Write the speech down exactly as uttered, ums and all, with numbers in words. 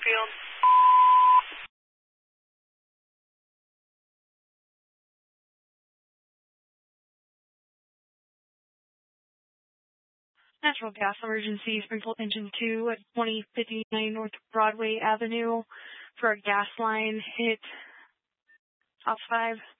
Springfield. Natural gas emergency, Springfield Engine two at twenty fifty-nine North Broadway Avenue for a gas line hit top five.